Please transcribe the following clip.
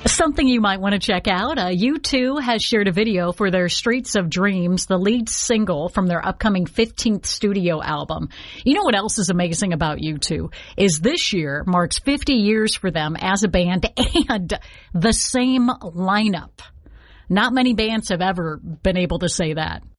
Something you might want to check out. U2 has shared a video for their Streets of Dreams, the lead single from their upcoming 15th studio album. You know what else is amazing about U2 is this year marks 50 years for them as a band and the same lineup. Not many bands have ever been able to say that.